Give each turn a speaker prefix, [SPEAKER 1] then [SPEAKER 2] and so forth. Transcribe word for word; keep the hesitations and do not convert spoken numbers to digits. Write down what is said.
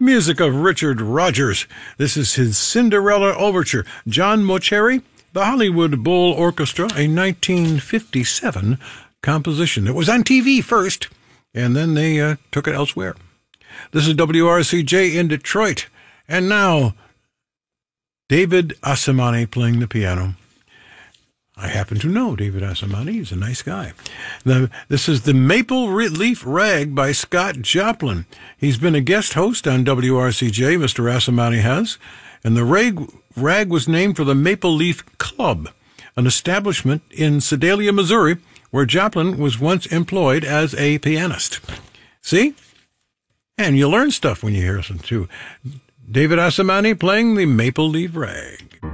[SPEAKER 1] Music of Richard Rodgers. This is his Cinderella Overture. John Mauceri, the Hollywood Bowl Orchestra, a nineteen fifty-seven composition. It was on T V first, and then they uh, took it elsewhere. This is W R C J in Detroit. And now, David Asomani playing the piano. I happen to know David Asomani. He's a nice guy. The, this is the Maple Leaf Rag by Scott Joplin. He's been a guest host on W R C J, Mister Asomani has. And the rag, rag was named for the Maple Leaf Club, an establishment in Sedalia, Missouri, where Joplin was once employed as a pianist. See? And you learn stuff when you hear some, too. David Asomani playing the Maple Leaf Rag.